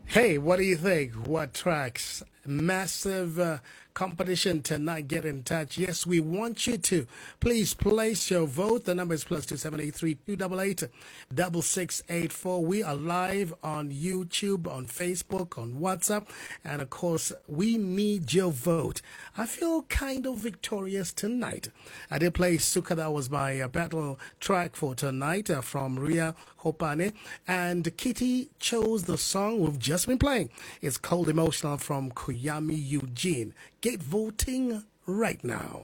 Hey, what do you think? What tracks? Massive competition tonight. Get in touch. Yes, we want you to. Please place your vote. The number is +278 288 6684. We are live on YouTube, on Facebook, on WhatsApp, and of course, we need your vote. I feel kind of victorious tonight. I did play Suka. That was my battle track for tonight from Ria Hopane, and Kitty chose the song we've just been playing. It's called Emotional from Kuyami Eugene. Get voting right now.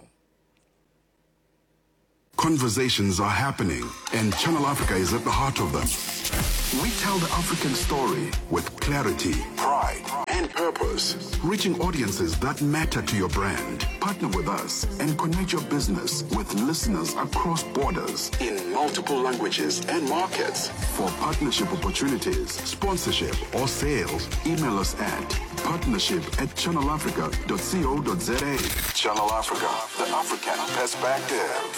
Conversations are happening, and Channel Africa is at the heart of them. We tell the African story with clarity, pride, and purpose, reaching audiences that matter to your brand. Partner with us and connect your business with listeners across borders in multiple languages and markets. For partnership opportunities, sponsorship, or sales, email us at partnership@channelafrica.co.za. Channel Africa, the African perspective.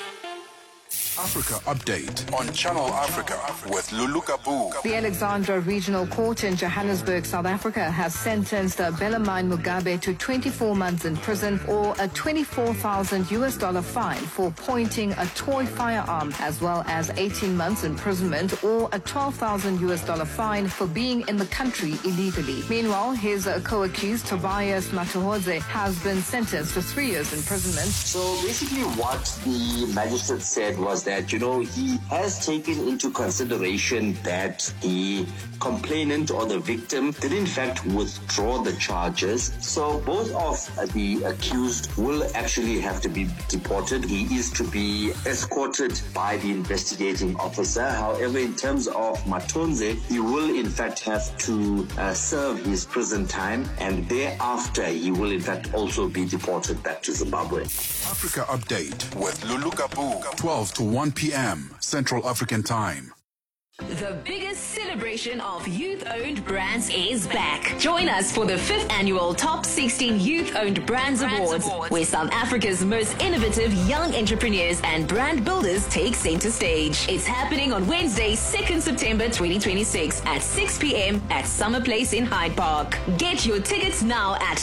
Africa Update on Channel Africa with Lulu Kabu. The Alexandra Regional Court in Johannesburg, South Africa, has sentenced Bellarmine Mugabe to 24 months in prison or a $24,000 fine for pointing a toy firearm, as well as 18 months imprisonment or a $12,000 fine for being in the country illegally. Meanwhile, his co-accused Tobias Matuhodze has been sentenced to 3 years imprisonment. So basically what the magistrate said was that, he has taken into consideration that the complainant or the victim did in fact withdraw the charges. So both of the accused will actually have to be deported. He is to be escorted by the investigating officer. However, in terms of Matonze, he will in fact have to serve his prison time, and thereafter he will in fact also be deported back to Zimbabwe. Africa Update with Lulu Kabu, 12 to 1 p.m. Central African Time. The biggest celebration of youth-owned brands is back. Join us for the 5th annual Top 16 Youth-Owned Brands Awards, where South Africa's most innovative young entrepreneurs and brand builders take center stage. It's happening on Wednesday, 2nd September 2026 at 6 p.m. at Summer Place in Hyde Park. Get your tickets now at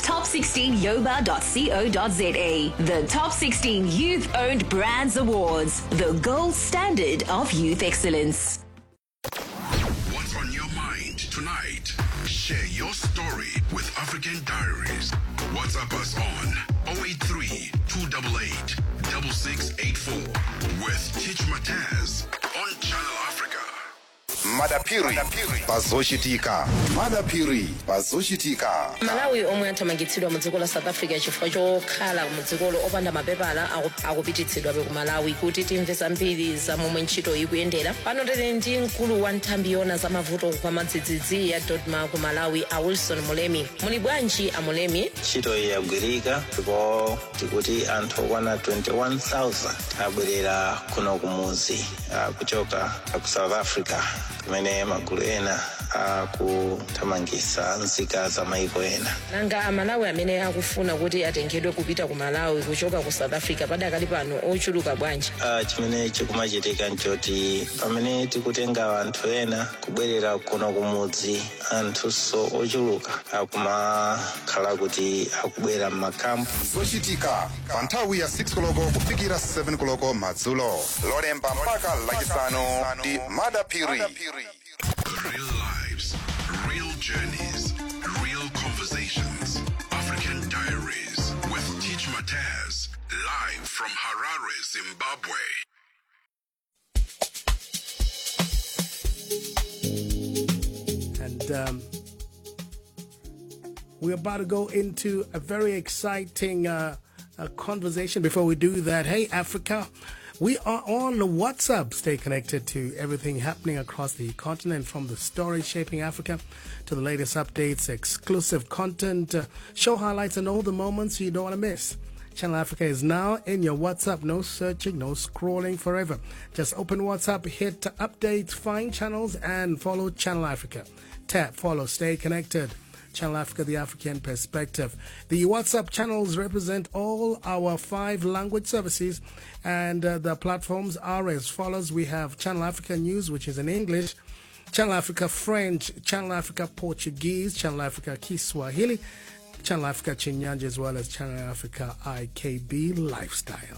top16yoba.co.za. The Top 16 Youth-Owned Brands Awards, the gold standard of youth excellence. What's on your mind tonight? Share your story with African Diaries. WhatsApp us on 083 288 6684 with Teach Mataz on Channel Africa. Madapiri Bazoshitika. Madapiri Bazoshitika. Malawi omwe athamangitsidwa mu dziko la South Africa chifukwa chokhala mu dzikolo opanda mapepala akupititsidwa ku Malawi kuti timve zambiri za momwe ntchito ikuyendera. Pano tili ndi mkulu wa nthambi yona za mavuto kwa madzidzidzi ya Dodma ku Malawi, a Wilson Mulemi. Muli bwanji a Mulemi? Ntchito yagwirika ndipo tikuti anthu okwana 21,000 abwerera kuno kumuzi kuchoka ku South Africa, kumene magulu ena akuthamangitsa nzika za maiko ena. Nanga Malawi amene akufuna kuti atengedwe kupita ku Malawi kuchoka ku South Africa padakali pano ochuluka bwanji? Chimene chikumachitika nchoti pamene tikutenga anthu ena kubwerera kuno kumudzi, anthuso ochuluka akumakhala kuti akubwera m'makampu. Zochitika pa nthawi ya 6 koloko kufikira 7 koloko madzulo. Lolemba mpaka lachisanu ndi Madapiri. Real lives, real journeys, real conversations. African Diaries with Teach Mataz, live from Harare, Zimbabwe. And we're about to go into a very exciting conversation. Before we do that, hey, Africa, we are on WhatsApp. Stay connected to everything happening across the continent, from the stories shaping Africa to the latest updates, exclusive content, show highlights, and all the moments you don't want to miss. Channel Africa is now in your WhatsApp. No searching, no scrolling forever. Just open WhatsApp, hit updates, find channels, and follow Channel Africa. Tap, follow, stay connected. Channel Africa, the African perspective. The WhatsApp channels represent all our 5 language services, and the platforms are as follows. We have Channel Africa News, which is in English. Channel Africa French, Channel Africa Portuguese, Channel Africa Kiswahili, Channel Africa Chinyanja, as well as Channel Africa IKB Lifestyle.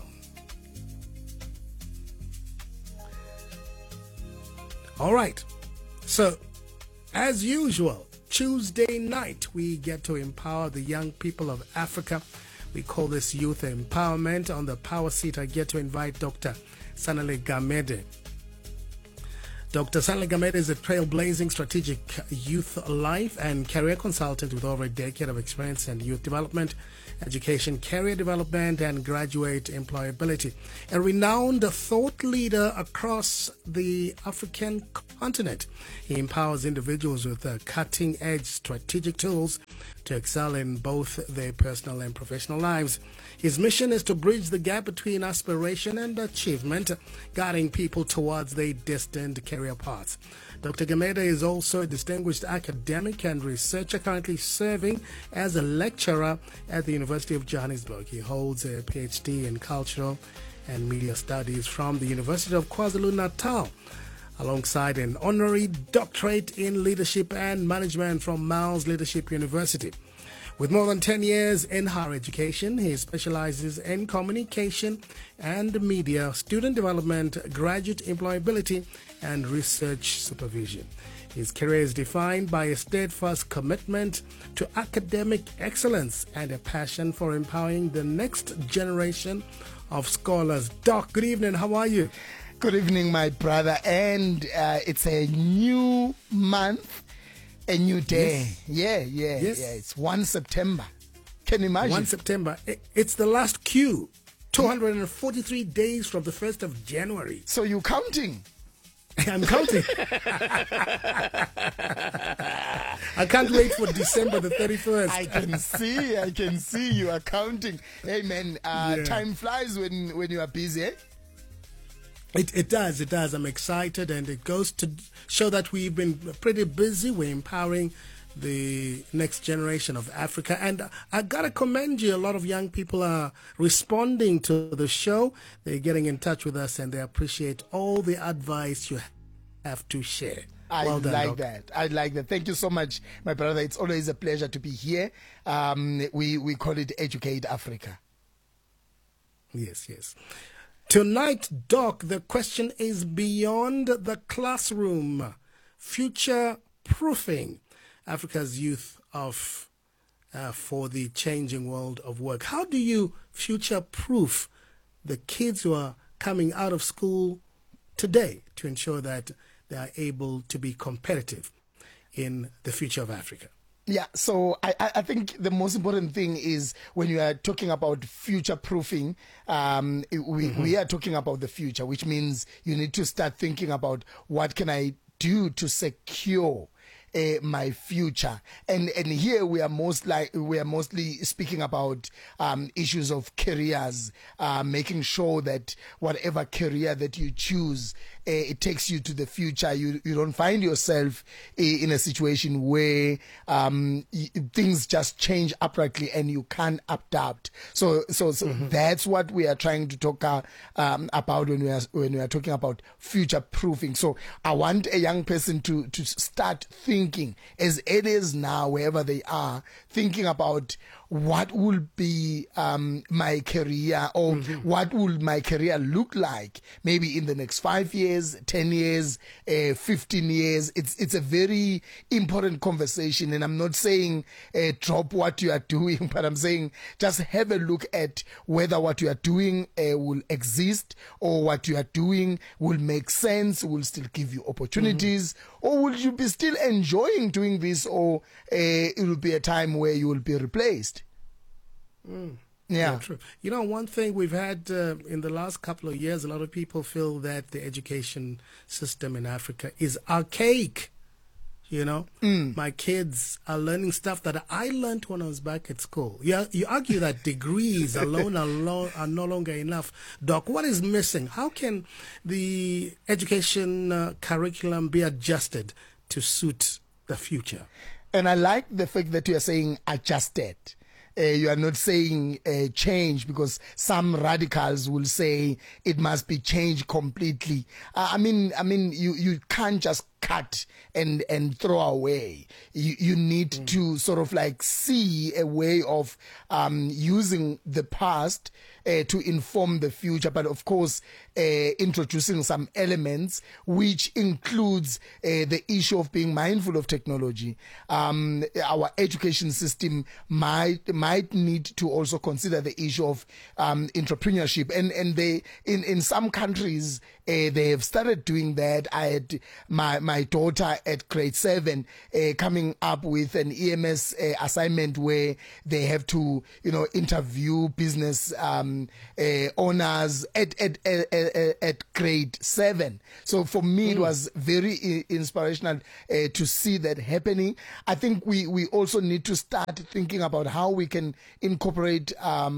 All right. So, as usual, Tuesday night, we get to empower the young people of Africa. We call this Youth Empowerment. On the power seat, I get to invite Dr. Sanale Gamede. Dr. Sanale Gamede is a trailblazing strategic youth life and career consultant with over a decade of experience in youth development, education, career development, and graduate employability. A renowned thought leader across the African continent. He empowers individuals with cutting-edge strategic tools to excel in both their personal and professional lives. His mission is to bridge the gap between aspiration and achievement, guiding people towards their destined career paths. Dr. Gamede is also a distinguished academic and researcher, currently serving as a lecturer at the University of Johannesburg. He holds a PhD in Cultural and Media Studies from the University of KwaZulu-Natal, alongside an honorary doctorate in leadership and management from Miles Leadership University. With more than 10 years in higher education, he specializes in communication and media, student development, graduate employability, and research supervision. His career is defined by a steadfast commitment to academic excellence and a passion for empowering the next generation of scholars. Doc, good evening. How are you? Good evening, my brother. And it's a new month. A new day. Yes. Yeah. It's 1 September. Can you imagine? 1 September. It's the last Q. 243 days from the 1st of January. So you're counting? I'm counting. I can't wait for December the 31st. I can see you are counting. Hey, man, time flies when you are busy, eh? It does. I'm excited, and it goes to show that we've been pretty busy. We're empowering the next generation of Africa. And I got to commend you. A lot of young people are responding to the show. They're getting in touch with us, and they appreciate all the advice you have to share. Well done, like that. I like that. Thank you so much, my brother. It's always a pleasure to be here. We call it Educate Africa. Yes. Tonight, Doc, the question is beyond the classroom. Future-proofing Africa's youth for the changing world of work. How do you future-proof the kids who are coming out of school today to ensure that they are able to be competitive in the future of Africa? Yeah, so I think the most important thing is when you are talking about future-proofing, we are talking about the future, which means you need to start thinking about what can I do to secure my future. And here we are mostly speaking about issues of careers, making sure that whatever career that you choose, it takes you to the future. You don't find yourself in a situation where things just change abruptly and you can't adapt. So that's what we are trying to talk about when we are talking about future proofing. So I want a young person to start thinking as early as now, wherever they are, thinking about what will be my career, or what will my career look like maybe in the next 5 years, 10 years, 15 years. It's a very important conversation, and I'm not saying drop what you are doing, but I'm saying just have a look at whether what you are doing will exist, or what you are doing will make sense, will still give you opportunities, or will you be still enjoying doing this, or it will be a time where you will be replaced. Yeah, true. You know, one thing we've had in the last couple of years, a lot of people feel that the education system in Africa is archaic. You know, my kids are learning stuff that I learned when I was back at school. You argue that degrees alone are no longer enough. Doc, what is missing? How can the education curriculum be adjusted to suit the future? And I like the fact that you are saying adjusted. You are not saying change, because some radicals will say it must be changed completely. I mean, you can't just cut and throw away. You need to sort of like see a way of using the past to inform the future, but of course introducing some elements which includes the issue of being mindful of technology. Our education system might need to also consider the issue of entrepreneurship, and they in some countries they have started doing that. I had my daughter at grade 7 coming up with an EMS assignment where they have to interview business owners at grade 7. So for me it was very inspirational to see that happening. I think we also need to start thinking about how we can incorporate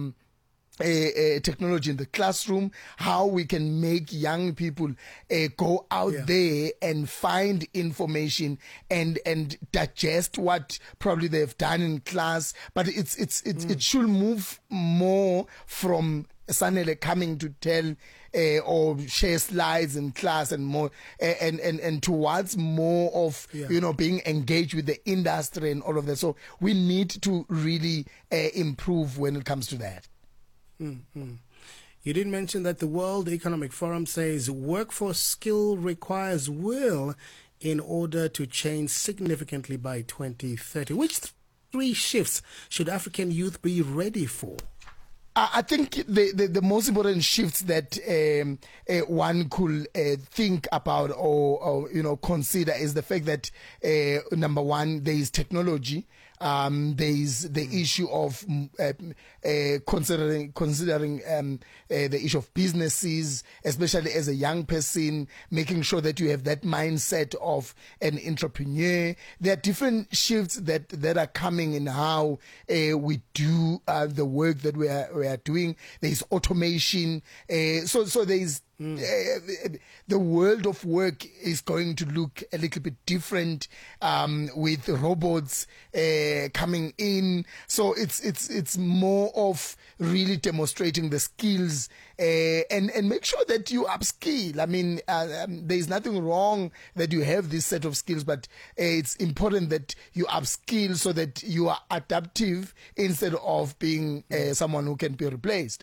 technology in the classroom, how we can make young people go out there and find information and digest what probably they've done in class. But it should move more from Sanele coming to tell or share slides in class and more and towards more of being engaged with the industry and all of that. So we need to really improve when it comes to that. Mm-hmm. You did mention that the World Economic Forum says workforce skill requires will in order to change significantly by 2030. Which 3 shifts should African youth be ready for? I think the most important shifts that one could think about or consider is the fact that number one, there is technology. There is the issue of considering the issue of businesses, especially as a young person, making sure that you have that mindset of an entrepreneur. There are different shifts that are coming in how we do the work that we are doing. There is automation. So there is the world of work is going to look a little bit different with robots coming in. So it's more of really demonstrating the skills and make sure that you upskill. I mean, there's nothing wrong that you have this set of skills, but it's important that you upskill so that you are adaptive instead of being someone who can be replaced.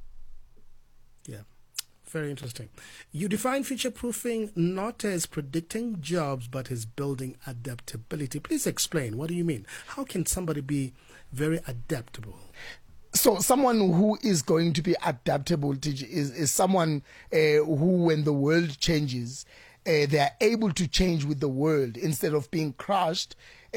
Yeah. Very interesting. You define future-proofing not as predicting jobs, but as building adaptability. Please explain. What do you mean? How can somebody be very adaptable? So someone who is going to be adaptable is someone who, when the world changes, they are able to change with the world instead of being crushed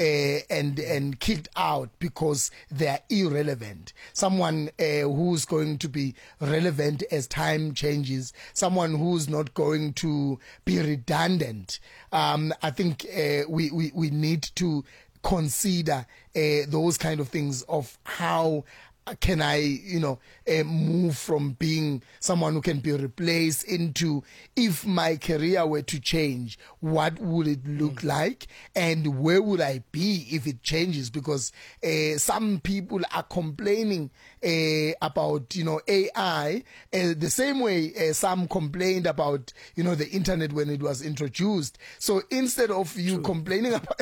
and kicked out because they are irrelevant. Someone who's going to be relevant as time changes, someone who's not going to be redundant. I think we need to consider those kind of things of how can I, move from being someone who can be replaced into, if my career were to change, what would it look like and where would I be if it changes? Because some people are complaining about, AI the same way some complained about, the internet when it was introduced. So instead of you complaining about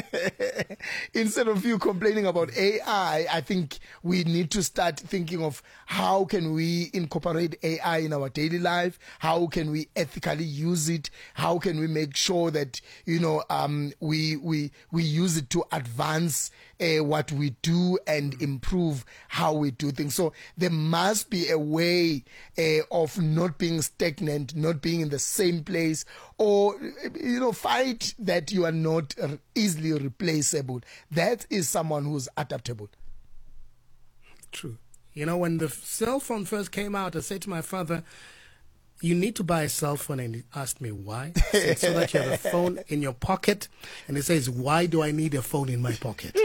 AI, I think we need to start thinking of how can we incorporate AI in our daily life, how can we ethically use it, how can we make sure that we use it to advance what we do and improve how we do things. So there must be a way of not being stagnant, not being in the same place, or fight that you are not easily replaceable. That is someone who's adaptable. True. When the cell phone first came out, I said to my father, you need to buy a cell phone. And he asked me why. I said, so that you have a phone in your pocket. And he says, why do I need a phone in my pocket?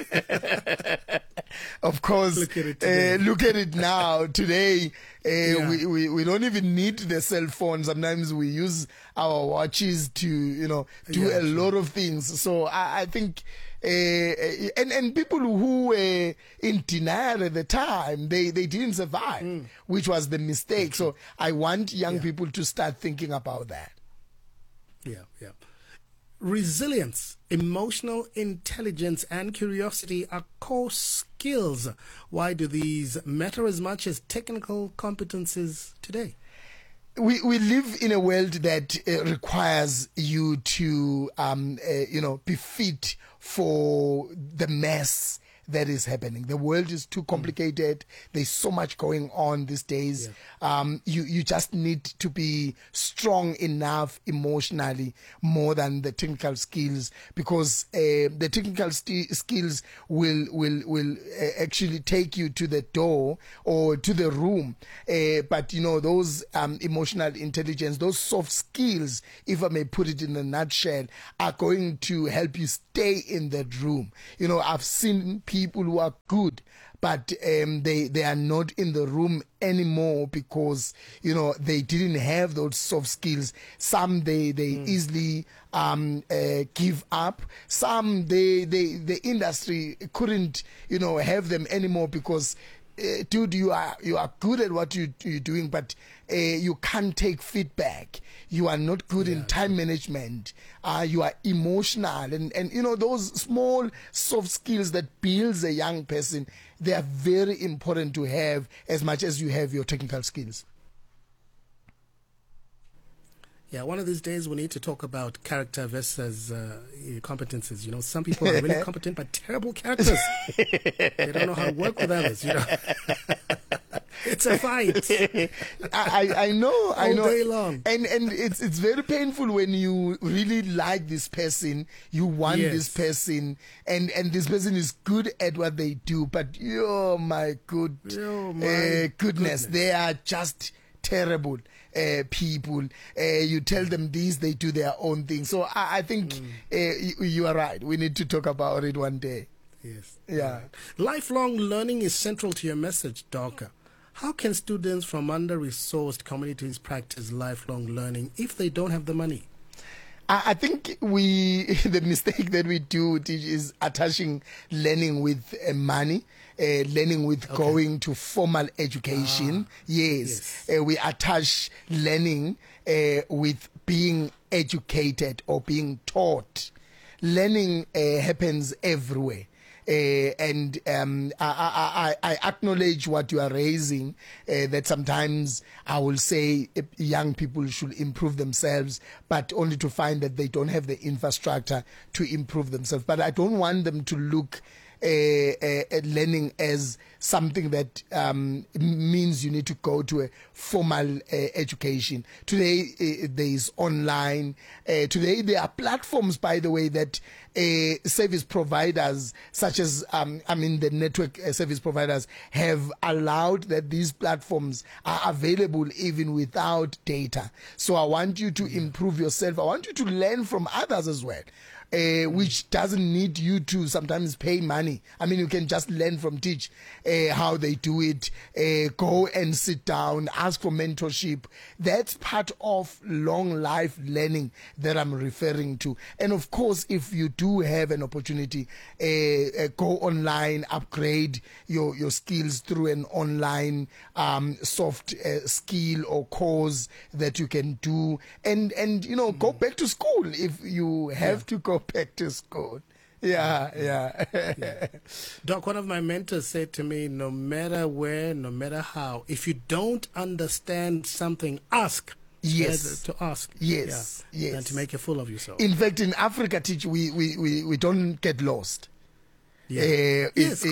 Of course, look at it now. Today, we don't even need the cell phone. Sometimes we use our watches to, do a lot of things. So I think, and people who were in denial at the time, they didn't survive, which was the mistake. So I want young people to start thinking about that. Yeah. Resilience, emotional intelligence, and curiosity are core skills. Why do these matter as much as technical competencies today? We live in a world that requires you to be fit for the mess that is happening. The world is too complicated. There's so much going on these days. You just need to be strong enough emotionally more than the technical skills, because the technical skills will actually take you to the door or to the room. But those emotional intelligence, those soft skills, if I may put it in a nutshell, are going to help you stay in that room. I've seen people who are good, but they are not in the room anymore because they didn't have those soft skills. Some they easily give up. Some the industry couldn't have them anymore because dude, you are good at what you're doing, but you can't take feedback. You are not good in time management. You are emotional, and those small soft skills that builds a young person, they are very important to have as much as you have your technical skills. Yeah, one of these days we need to talk about character versus competences. Some people are really competent but terrible characters. They don't know how to work with others. It's a fight. I know. All day long. And it's very painful when you really like this person, you want this person, and this person is good at what they do, but my goodness, they are just terrible people. You tell them this, they do their own thing. So I think you are right. We need to talk about it one day. Yes. Yeah. Right. Lifelong learning is central to your message, Doka. How can students from under-resourced communities practice lifelong learning if they don't have the money? I think the mistake that we do is attaching learning with money, learning with going to formal education. Yes. We attach learning with being educated or being taught. Learning happens everywhere. And I acknowledge what you are raising, that sometimes I will say young people should improve themselves, but only to find that they don't have the infrastructure to improve themselves. But I don't want them to look at learning as something that means you need to go to a formal education. Today there is online. Today there are platforms, by the way, that service providers such as the network service providers have allowed that these platforms are available even without data. So I want you to improve yourself. I want you to learn from others as well. Which doesn't need you to sometimes pay money. You can just learn from teach how they do it. Go and sit down, ask for mentorship. That's part of long life learning that I'm referring to. And of course, if you do have an opportunity, go online, upgrade your skills through an online soft skill or course that you can do. And go back to school if you have to go back to school. Yeah. Doc, one of my mentors said to me, no matter where, no matter how, if you don't understand something, ask. Yes. To ask. Yes. And to make a fool of yourself. In fact, in Africa, teach we don't get lost. Yes,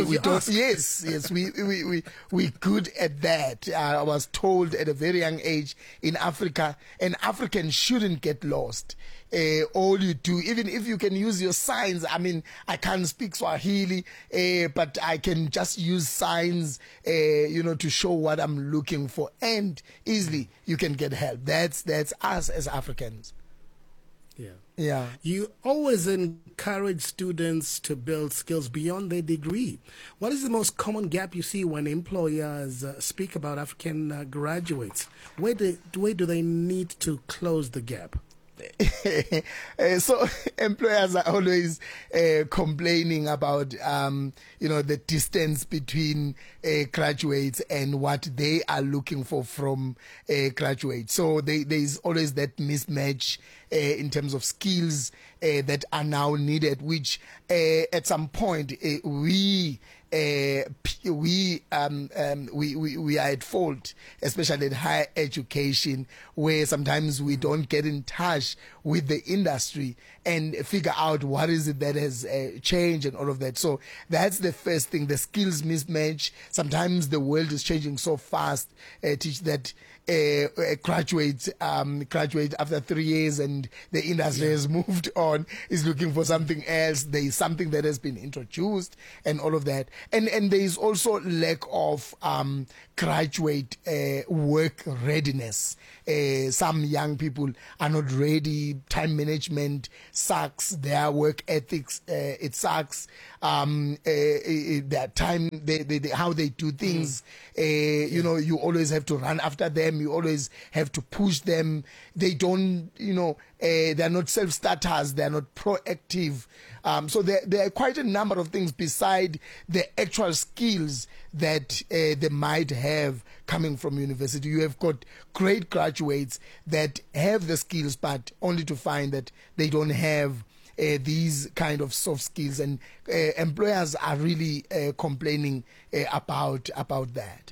we good at that. I was told at a very young age in Africa, an African shouldn't get lost. All you do, even if you can use your signs, I can't speak Swahili, but I can just use signs, to show what I'm looking for, and easily you can get help. That's us as Africans. Yeah. You always encourage students to build skills beyond their degree. What is the most common gap you see when employers speak about African graduates? Where do they need to close the gap? So employers are always complaining about the distance between graduates and what they are looking for from graduates. So there is always that mismatch in terms of skills that are now needed, which at some point we are at fault, especially in higher education, where sometimes we don't get in touch with the industry and figure out what is it that has changed and all of that. So that's the first thing, the skills mismatch. Sometimes the world is changing so fast, teach that graduate after 3 years and the industry has moved on, is looking for something else. There is something that has been introduced and all of that. And there is also lack of graduate work readiness. Some young people are not ready. Time management sucks. Their work ethics, it sucks. Their time, how they do things. You always have to run after them. You always have to push them. They don't, they're not self-starters. They're not proactive. So there are quite a number of things beside the actual skills that they might have coming from university. You have got great graduates that have the skills, but only to find that they don't have these kind of soft skills, and employers are really complaining about that.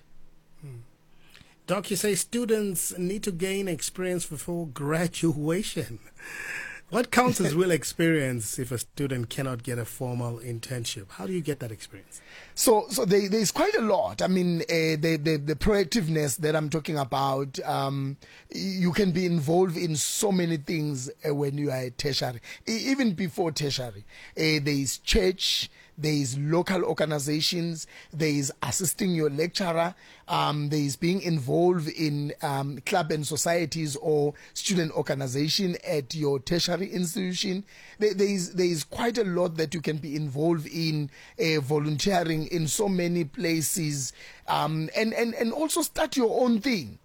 Doc, you say students need to gain experience before graduation. What counts as real experience if a student cannot get a formal internship? How do you get that experience? So there's quite a lot. I mean, the proactiveness that I'm talking about, you can be involved in so many things when you are at tertiary. Even before tertiary, there is church, there is local organizations, there is assisting your lecturer, there is being involved in club and societies or student organization at your tertiary institution. There is quite a lot that you can be involved in, volunteering in so many places, and also start your own thing.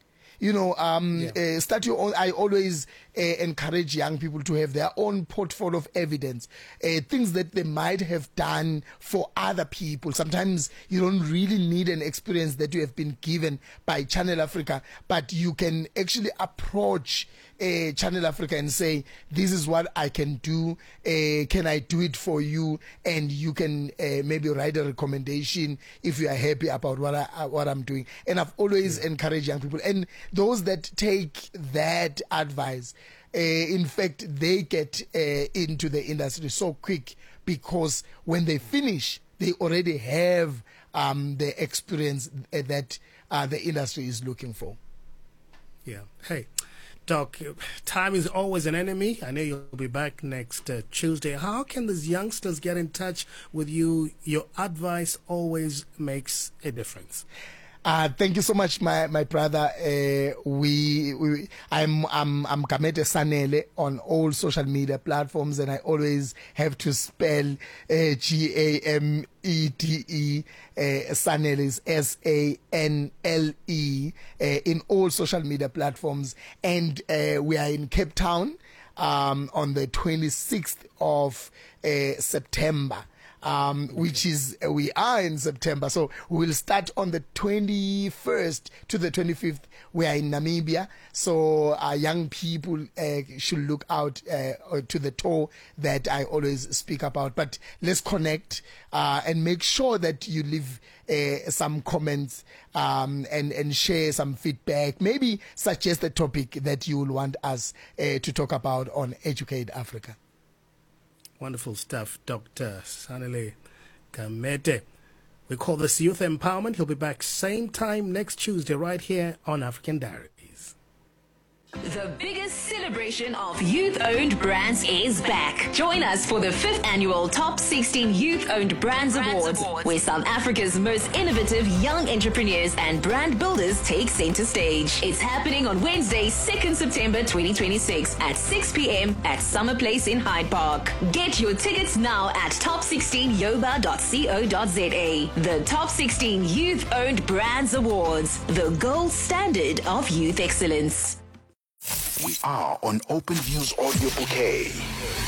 Start your own. I always encourage young people to have their own portfolio of evidence, things that they might have done for other people. Sometimes you don't really need an experience that you have been given by Channel Africa, but you can actually approach Channel Africa and say, this is what I can do, can I do it for you? And you can maybe write a recommendation if you are happy about what I'm doing. And I've always encouraged young people, and those that take that advice, in fact, they get into the industry so quick, because when they finish, they already have the experience that the industry is looking for. Yeah. Hey, Doc, time is always an enemy. I know you'll be back next Tuesday. How can these youngsters get in touch with you? Your advice always makes a difference. Thank you so much, my brother. I'm Gamete Sanele on all social media platforms, and I always have to spell Gamete. Sanele is SANLE in all social media platforms, and we are in Cape Town on the 26th of September. Which is, we are in September. So we will start on the 21st to the 25th. We are in Namibia. So young people should look out to the tour that I always speak about. But let's connect and make sure that you leave some comments and share some feedback. Maybe suggest a topic that you will want us to talk about on Educate Africa. Wonderful stuff, Dr. Sanele Gamete. We call this Youth Empowerment. He'll be back same time next Tuesday right here on African Diaries. The biggest celebration of youth-owned brands is back. Join us for the 5th annual Top 16 Youth-Owned Brands Awards, where South Africa's most innovative young entrepreneurs and brand builders take center stage. It's happening on Wednesday, 2nd September 2026 at 6 p.m. at Summer Place in Hyde Park. Get your tickets now at top16yoba.co.za. The Top 16 Youth-Owned Brands Awards, the gold standard of youth excellence. We are on Open Views Audio Bouquet.